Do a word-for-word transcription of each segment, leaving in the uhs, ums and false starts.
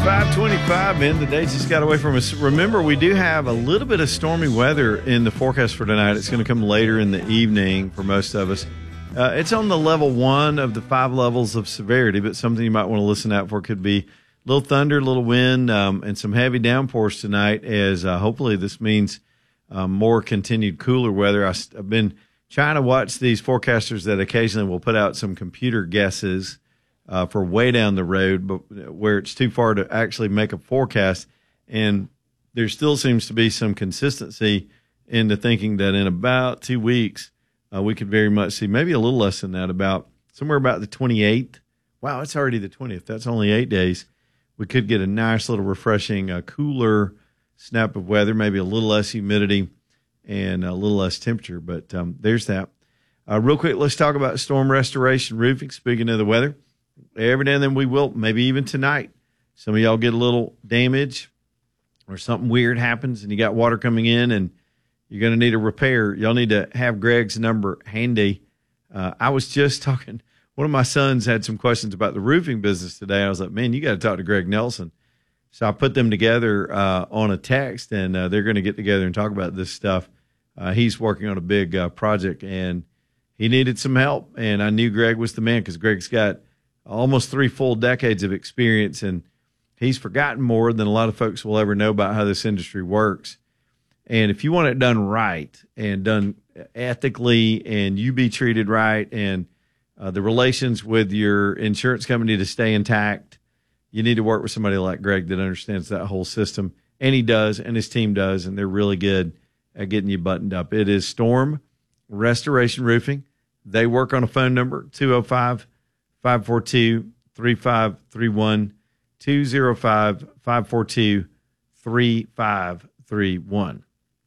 five twenty-five, man. The day just got away from us. Remember, we do have a little bit of stormy weather in the forecast for tonight. It's going to come later in the evening for most of us. Uh, it's on the level one of the five levels of severity, but something you might want to listen out for could be a little thunder, a little wind, um, and some heavy downpours tonight, as uh, hopefully this means um, more continued cooler weather. I, I've been trying to watch these forecasters that occasionally will put out some computer guesses Uh, for way down the road, but where it's too far to actually make a forecast. And there still seems to be some consistency in the thinking that in about two weeks, uh, we could very much see maybe a little less than that, about somewhere about the twenty-eighth. Wow, it's already the twentieth. That's only eight days. We could get a nice little refreshing, uh, cooler snap of weather, maybe a little less humidity and a little less temperature. But um, there's that. Uh, real quick, let's talk about storm restoration roofing. Speaking of the weather, every now and then we will, maybe even tonight, some of y'all get a little damage or something weird happens and you got water coming in and you're going to need a repair. Y'all need to have Greg's number handy. Uh, I was just talking, one of my sons had some questions about the roofing business today. I was like, man, you got to talk to Greg Nelson. So I put them together uh, on a text, and uh, they're going to get together and talk about this stuff. Uh, he's working on a big uh, project, and he needed some help, and I knew Greg was the man because Greg's got almost three full decades of experience, and he's forgotten more than a lot of folks will ever know about how this industry works. And if you want it done right and done ethically and you be treated right and uh, the relations with your insurance company to stay intact, you need to work with somebody like Greg that understands that whole system. And he does, and his team does, and they're really good at getting you buttoned up. It is Storm Restoration Roofing. They work on a phone number, two oh five, five four two, three five three one, two oh five, five four two, three five three one.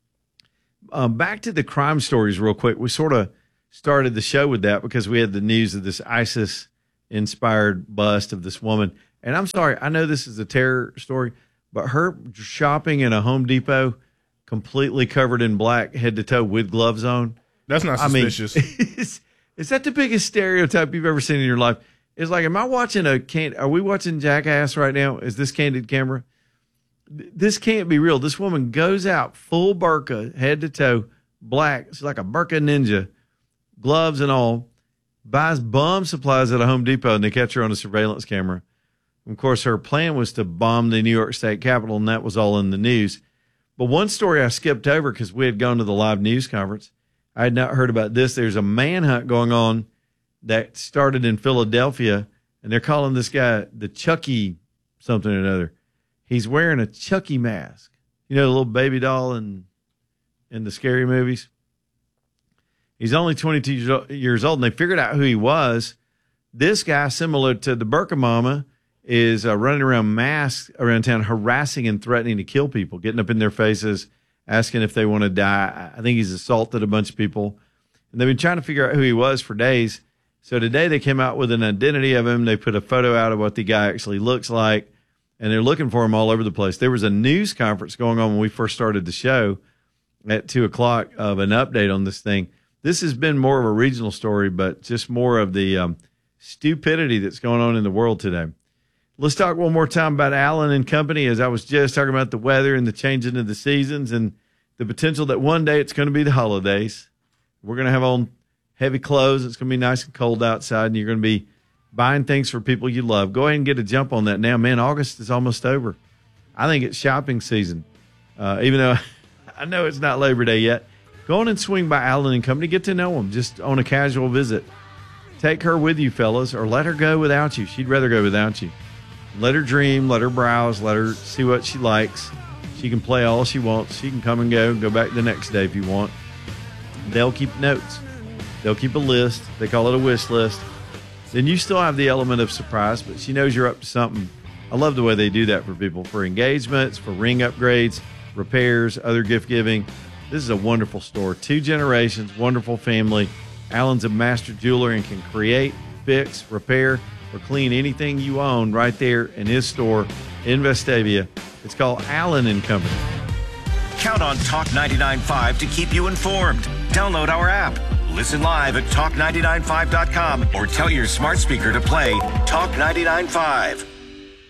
Um, back to the crime stories real quick. We sort of started the show with that because we had the news of this ISIS-inspired bust of this woman. And I'm sorry, I know this is a terror story, but her shopping in a Home Depot completely covered in black head to toe with gloves on. That's not suspicious. I mean, is, is that the biggest stereotype you've ever seen in your life? It's like, am I watching a can? Are we watching Jackass right now? Is this Candid Camera? This can't be real. This woman goes out full burqa, head to toe, black. She's like a burqa ninja, gloves and all, buys bomb supplies at a Home Depot, and they catch her on a surveillance camera. Of course, her plan was to bomb the New York State Capitol, and that was all in the news. But one story I skipped over because we had gone to the live news conference. I had not heard about this. There's a manhunt going on that started in Philadelphia, and they're calling this guy the Chucky something or another. He's wearing a Chucky mask. You know, the little baby doll in, in the scary movies? He's only twenty-two years old, and they figured out who he was. This guy, similar to the Burqa Mama, is uh, running around masked around town, harassing and threatening to kill people, getting up in their faces, asking if they want to die. I think he's assaulted a bunch of people. And they've been trying to figure out who he was for days. So today they came out with an identity of him. They put a photo out of what the guy actually looks like, and they're looking for him all over the place. There was a news conference going on when we first started the show at two o'clock of an update on this thing. This has been more of a regional story, but just more of the um, stupidity that's going on in the world today. Let's talk one more time about Allen and Company, as I was just talking about the weather and the changing of the seasons and the potential that one day it's going to be the holidays. We're going to have on heavy clothes. It's going to be nice and cold outside, and you're going to be buying things for people you love. Go ahead and get a jump on that now. Man, August is almost over. I think it's shopping season, uh, even though I know it's not Labor Day yet. Go on and swing by Allen and Company. Get to know them just on a casual visit. Take her with you, fellas, or let her go without you. She'd rather go without you. Let her dream, let her browse, let her see what she likes. She can play all she wants. She can come and go, go back the next day if you want. They'll keep notes. They'll keep a list. They call it a wish list. Then you still have the element of surprise, but she knows you're up to something. I love the way they do that for people, for engagements, for ring upgrades, repairs, other gift giving. This is a wonderful store. Two generations, wonderful family. Allen's a master jeweler and can create, fix, repair, or clean anything you own right there in his store in Vestavia. It's called Allen and Company. Count on Talk ninety-nine point five to keep you informed. Download our app. Listen live at talk nine nine five dot com or tell your smart speaker to play Talk ninety-nine point five.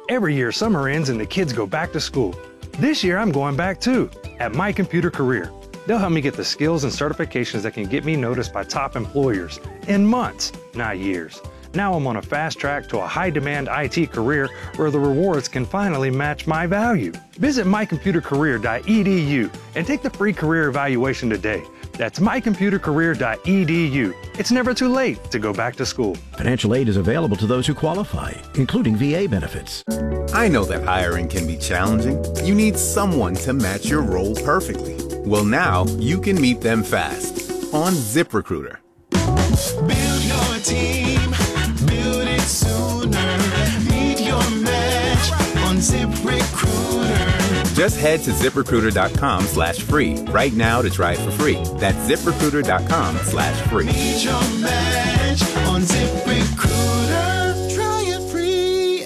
Every year, summer ends and the kids go back to school. This year, I'm going back too, at My Computer Career. They'll help me get the skills and certifications that can get me noticed by top employers in months, not years. Now I'm on a fast track to a high-demand I T career where the rewards can finally match my value. Visit my computer career dot e d u and take the free career evaluation today. That's my computer career dot e d u. It's never too late to go back to school. Financial aid is available to those who qualify, including V A benefits. I know that hiring can be challenging. You need someone to match your role perfectly. Well, now you can meet them fast on ZipRecruiter. Build your team, build it sooner. Meet your match on ZipRecruiter. Just head to ZipRecruiter.com slash free right now to try it for free. That's ZipRecruiter.com slash free. Meet your match on ZipRecruiter. Try it free.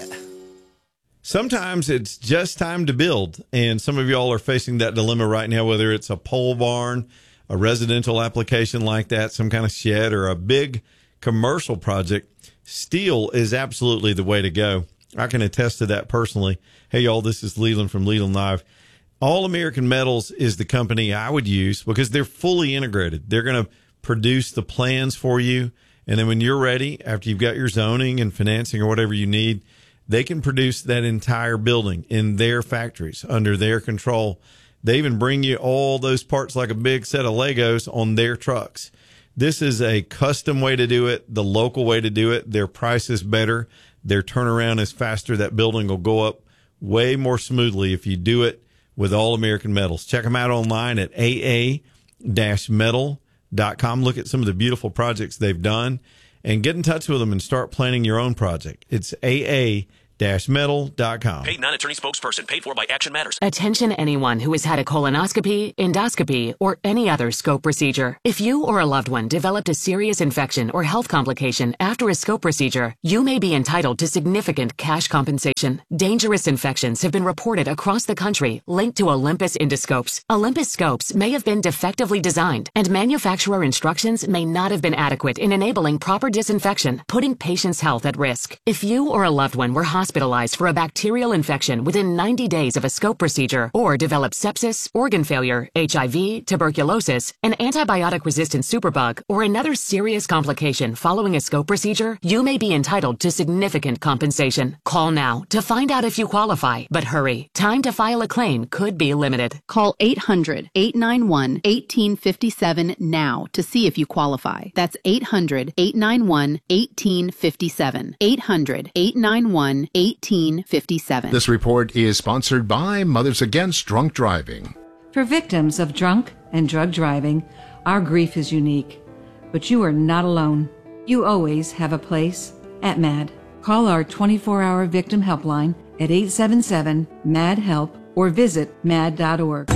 Sometimes it's just time to build, and some of y'all are facing that dilemma right now, whether it's a pole barn, a residential application like that, some kind of shed, or a big commercial project. Steel is absolutely the way to go. I can attest to that personally. Hey, y'all, this is Leland from Leland Live. All American Metals is the company I would use because they're fully integrated. They're going to produce the plans for you, and then when you're ready, after you've got your zoning and financing or whatever you need, they can produce that entire building in their factories under their control. They even bring you all those parts like a big set of Legos on their trucks. This is a custom way to do it, the local way to do it. Their price is better. Their turnaround is faster. That building will go up way more smoothly if you do it with All American Metals. Check them out online at a a dash metal dot com. Look at some of the beautiful projects they've done and get in touch with them and start planning your own project. It's a a dash metal dot com. Paid non-attorney spokesperson. Paid for by Action Matters. Attention anyone who has had a colonoscopy, endoscopy, or any other scope procedure. If you or a loved one developed a serious infection or health complication after a scope procedure, you may be entitled to significant cash compensation. Dangerous infections have been reported across the country linked to Olympus endoscopes. Olympus scopes may have been defectively designed, and manufacturer instructions may not have been adequate in enabling proper disinfection, putting patients' health at risk. If you or a loved one were hospitalized hospitalized for a bacterial infection within ninety days of a scope procedure, or develop sepsis, organ failure, H I V, tuberculosis, an antibiotic-resistant superbug, or another serious complication following a scope procedure, you may be entitled to significant compensation. Call now to find out if you qualify, but hurry. Time to file a claim could be limited. Call eight hundred, eight nine one, one eight five seven now to see if you qualify. That's eight hundred, eight nine one, one eight five seven. eight hundred, eight nine one, eighteen fifty-seven. This report is sponsored by Mothers Against Drunk Driving. For victims of drunk and drug driving, our grief is unique, but you are not alone. You always have a place at MAD. Call our twenty-four hour victim helpline at eight seven seven, M A D, HELP or visit mad dot org.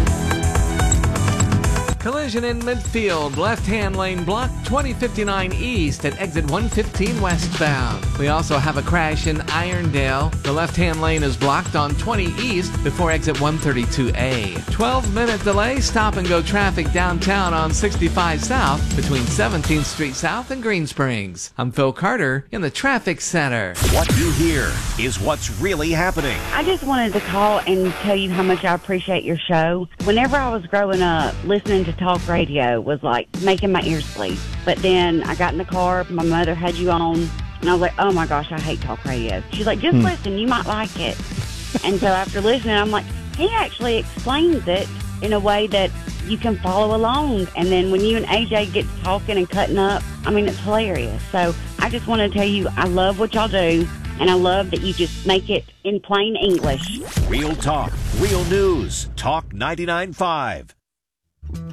Collision in midfield, left-hand lane blocked, twenty fifty-nine east at exit one fifteen westbound. We also have a crash in Irondale. The left-hand lane is blocked on twenty east before exit one thirty-two A. twelve minute delay, stop-and-go traffic downtown on sixty-five south between seventeenth Street South and Green Springs. I'm Phil Carter in the Traffic Center. What you hear is what's really happening. I just wanted to call and tell you how much I appreciate your show. Whenever I was growing up, listening to talk radio was like making my ears bleed. But then I got in the car, my mother had you on, and I was like, oh my gosh, I hate talk radio. She's like, just hmm. listen, you might like it. And so after listening, I'm like, he actually explains it in a way that you can follow along. And then when you and A J get talking and cutting up, I mean, it's hilarious. So I just want to tell you, I love what y'all do. And I love that you just make it in plain English. Real talk, real news. Talk ninety-nine point five.